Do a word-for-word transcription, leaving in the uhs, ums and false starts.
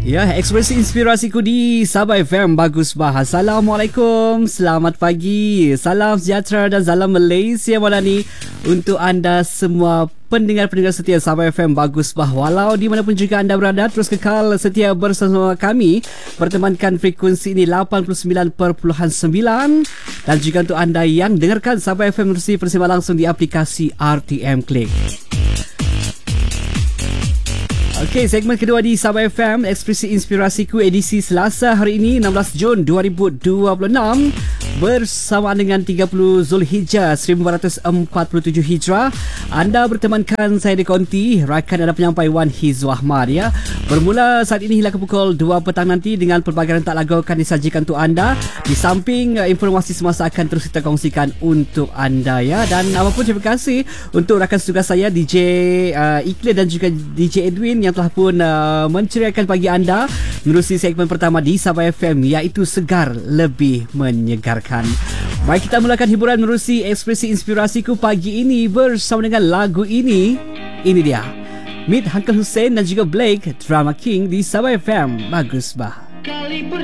Ya, ekspresi inspirasiku di Sabah F M. Bagus bah. Assalamualaikum, selamat pagi, salam sejahtera dan salam Malaysia Madani untuk anda semua pendengar-pendengar setia Sabah F M. Bagus bah. Walau di mana pun juga anda berada, terus kekal setia bersama kami, pertemankan frekuensi ini lapan puluh sembilan perpuluhan sembilan, dan juga untuk anda yang dengarkan Sabah F M melalui persiapan langsung di aplikasi R T M Click. Okey, segmen kedua di Sabah F M, Ekspresi Inspirasiku edisi Selasa hari ini enam belas Jun dua ribu dua puluh enam, bersamaan dengan tiga puluh Zulhijjah seribu empat ratus empat puluh tujuh Hijrah. Anda bertemankan saya di Konti, rakan anda penyampai Wan Hizwa Ahmad ya. Bermula saat ini hingga ke pukul dua petang nanti dengan pelbagai rentak lagu akan disajikan untuk anda. Di samping uh, informasi semasa akan terus kita kongsikan untuk anda ya. Dan apapun, terima kasih untuk rakan setugas saya D J uh, Iqlil dan juga D J Edwin yang telah pun uh, menceriakan pagi anda menerusi segmen pertama di Sabah F M, iaitu Segar Lebih Menyegarkan. Baik, kita mulakan hiburan menerusi Ekspresi Inspirasiku pagi ini bersama dengan lagu ini. Ini dia, Meet Uncle Hussein dan juga Blake, Drama King di Sabah F M. Bagus bah. Kali